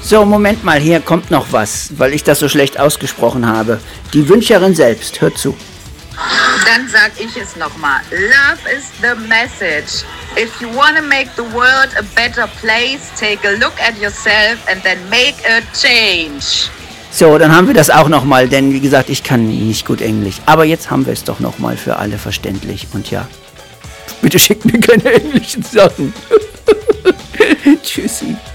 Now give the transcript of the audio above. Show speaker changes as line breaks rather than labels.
So, Moment mal, hier kommt noch was, weil ich das so schlecht ausgesprochen habe. Die Wünscherin selbst, hört zu.
Dann sag ich es nochmal. Love is the message. If you want to make the world a better place, take a look at yourself and then make a change.
So, dann haben wir das auch nochmal, denn wie gesagt, ich kann nicht gut Englisch. Aber jetzt haben wir es doch nochmal für alle verständlich. Und ja, bitte schickt mir keine englischen Sachen. Tschüssi.